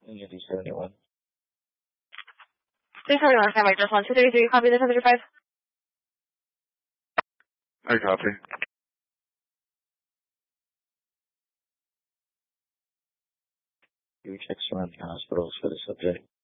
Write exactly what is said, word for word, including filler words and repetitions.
Unity seventy-one. Please tell me last time, I just want two thirty-three, copy the ten thirty-five. I copy. You check surrounding hospitals for the subject.